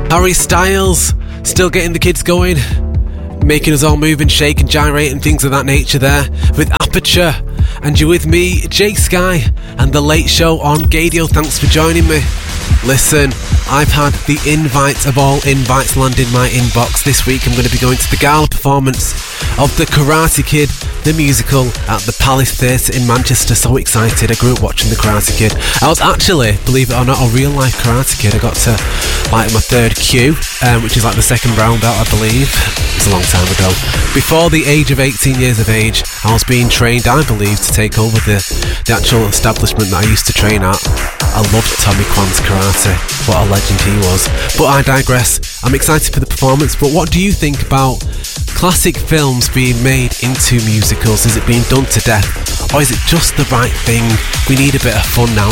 Harry Styles, still getting the kids going, making us all move and shake and gyrate and things of that nature there with Aperture. And you're with me, Jake Sky, and The Late Show on Gadio. Thanks for joining me. Listen, I've had the invite of all invites land in my inbox. This week I'm going to be going to the gala performance of The Karate Kid, the musical, at the Palace Theatre in Manchester. So excited. I grew up watching The Karate Kid. I was actually, believe it or not, a real life Karate Kid. I got to like my third Q, which is like the second brown belt, I believe. It was a long time ago. Before the age of 18 years of age, I was being trained, I believe, to take over the actual establishment that I used to train at. I loved Tommy Kwan's karate. What a legend he was. But I digress. I'm excited for the performance, but what do you think about classic films being made into musicals? Is it being done to death? Or is it just the right thing? We need a bit of fun now,